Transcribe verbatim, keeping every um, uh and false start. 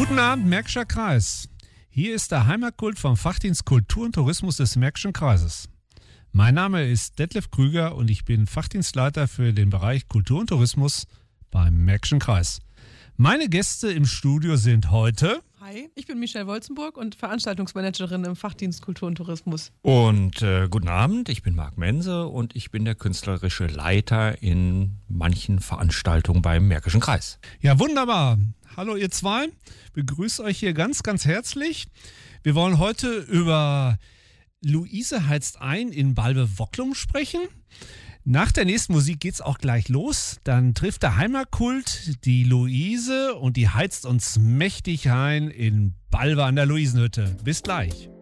Guten Abend, Märkischer Kreis. Hier ist der Heimatkult vom Fachdienst Kultur und Tourismus des Märkischen Kreises. Mein Name ist Detlef Krüger und ich bin Fachdienstleiter für den Bereich Kultur und Tourismus beim Märkischen Kreis. Meine Gäste im Studio sind heute... Hi, ich bin Michelle Wolzenburg und Veranstaltungsmanagerin im Fachdienst Kultur und Tourismus. Und äh, guten Abend, ich bin Marc Mense und ich bin der künstlerische Leiter in manchen Veranstaltungen beim Märkischen Kreis. Ja, wunderbar. Hallo ihr zwei, begrüße euch hier ganz, ganz herzlich. Wir wollen heute über Luise heizt ein in Balve-Wocklum sprechen. Nach der nächsten Musik geht's auch gleich los. Dann trifft der Heimatkult die Luise und die heizt uns mächtig ein in Balve an der Luisenhütte. Bis gleich.